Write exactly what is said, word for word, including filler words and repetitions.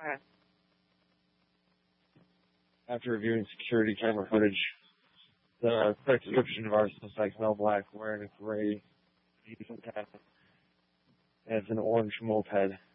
Okay. After reviewing security camera footage, the correct description of our suspect, male black, wearing a gray diesel cap, and it's an orange moped.